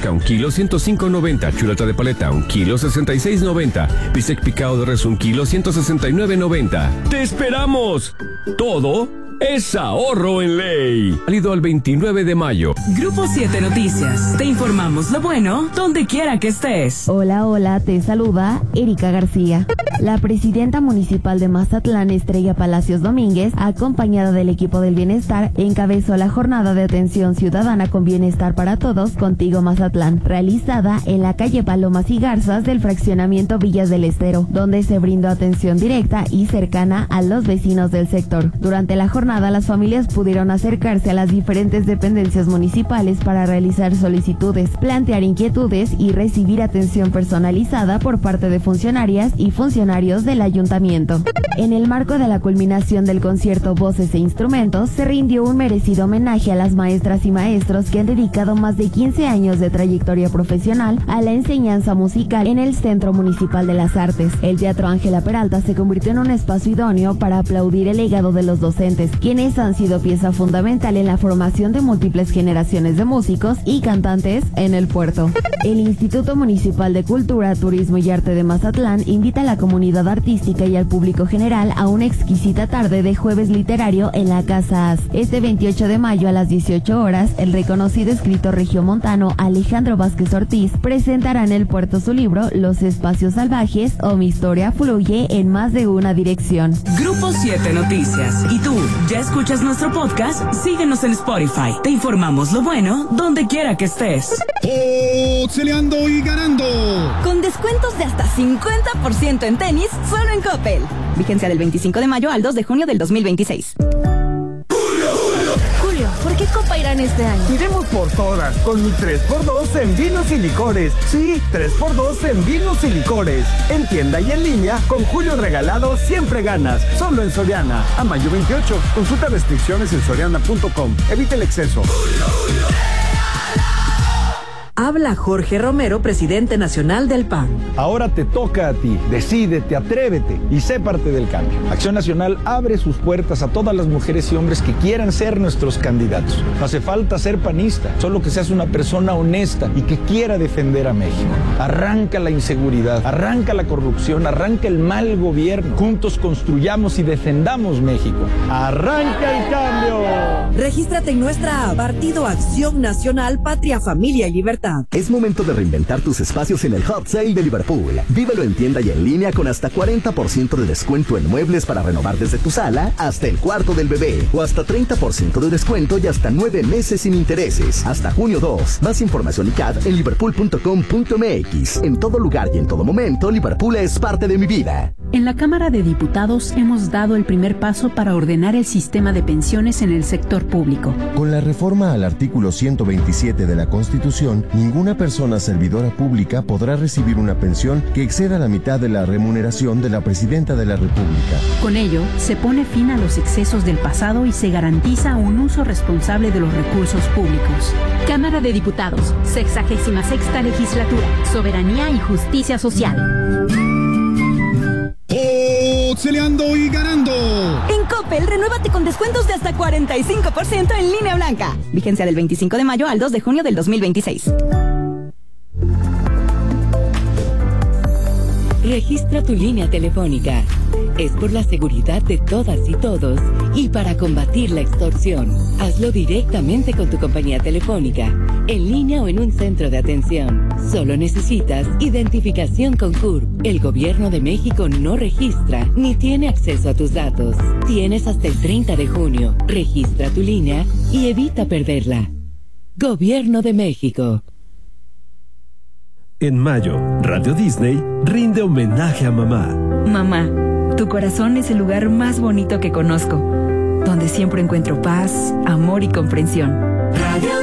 fresca 1 kilo 105.90, chuleta de paleta 1 kilo 66.90, bistec picado de res 1 kilo 169.90. ¡Te esperamos! Todo es ahorro en ley. Válido al 29 de mayo. Grupo 7 Noticias. Te informamos lo bueno donde quiera que estés. Hola, te saluda Erika García. La presidenta municipal de Mazatlán, Estrella Palacios Domínguez, acompañada del equipo del bienestar, encabezó la jornada de atención ciudadana con bienestar para todos, Contigo Mazatlán, realizada en la calle Palomas y Garzas del fraccionamiento Villas del Estero, donde se brindó atención directa y cercana a los vecinos del sector. Durante la jornada, las familias pudieron acercarse a las diferentes dependencias municipales para realizar solicitudes, plantear inquietudes y recibir atención personalizada por parte de funcionarias y funcionarios del ayuntamiento. En el marco de la culminación del concierto Voces e Instrumentos, se rindió un merecido homenaje a las maestras y maestros que han dedicado más de 15 años de trayectoria profesional a la enseñanza musical en el Centro Municipal de las Artes. El Teatro Ángela Peralta se convirtió en un espacio idóneo para aplaudir el legado de los docentes, quienes han sido pieza fundamental en la formación de múltiples generaciones de músicos y cantantes en el puerto. El Instituto Municipal de Cultura, Turismo y Arte de Mazatlán invita a la comunidad artística y al público general a una exquisita tarde de jueves literario en la Casa As. Este 28 de mayo a las 18 horas, el reconocido escritor regiomontano Alejandro Vázquez Ortiz presentará en el puerto su libro Los Espacios Salvajes o Mi Historia Fluye en Más de una Dirección. Grupo 7 Noticias. ¿Y tú, ya escuchas nuestro podcast? Síguenos en Spotify. Te informamos lo bueno donde quiera que estés. Celeando y ganando. Con descuentos de hasta 50% en tenis, solo en Coppel. Vigencia del 25 de mayo al 2 de junio del 2026. Julio, ¿por qué Copa Irán este año? Iremos por todas, con mi 3x2 en vinos y licores. Sí, 3x2 en vinos y licores. En tienda y en línea, con Julio Regalado siempre ganas. Solo en Soriana. A mayo 28. Consulta restricciones en soriana.com. Evita el exceso. Habla Jorge Romero, presidente nacional del PAN. Ahora te toca a ti. Decídete, atrévete y sé parte del cambio. Acción Nacional abre sus puertas a todas las mujeres y hombres que quieran ser nuestros candidatos. No hace falta ser panista, solo que seas una persona honesta y que quiera defender a México. Arranca la inseguridad, arranca la corrupción, arranca el mal gobierno. Juntos construyamos y defendamos México. ¡Arranca el cambio! Regístrate en nuestra app, Partido Acción Nacional, Patria, Familia y Libertad. Es momento de reinventar tus espacios en el Hot Sale de Liverpool. Vívelo en tienda y en línea con hasta 40% de descuento en muebles para renovar desde tu sala hasta el cuarto del bebé. O hasta 30% de descuento y hasta 9 meses sin intereses. Hasta junio 2. Más información y CAD en liverpool.com.mx. En todo lugar y en todo momento, Liverpool es parte de mi vida. En la Cámara de Diputados hemos dado el primer paso para ordenar el sistema de pensiones en el sector público. Con la reforma al artículo 127 de la Constitución, ninguna persona servidora pública podrá recibir una pensión que exceda la mitad de la remuneración de la Presidenta de la República. Con ello, se pone fin a los excesos del pasado y se garantiza un uso responsable de los recursos públicos. Cámara de Diputados, 66ª Legislatura, Soberanía y Justicia Social. Celeando y ganando. En Coppel, renuévate con descuentos de hasta 45% en línea blanca. Vigencia del 25 de mayo al 2 de junio del 2026. Registra tu línea telefónica. Es por la seguridad de todas y todos y para combatir la extorsión. Hazlo directamente con tu compañía telefónica, en línea o en un centro de atención. Solo necesitas identificación con CURP. El Gobierno de México no registra ni tiene acceso a tus datos. Tienes hasta el 30 de junio. Registra tu línea y evita perderla. Gobierno de México. En mayo, Radio Disney rinde homenaje a mamá. Mamá, tu corazón es el lugar más bonito que conozco, donde siempre encuentro paz, amor y comprensión. Radio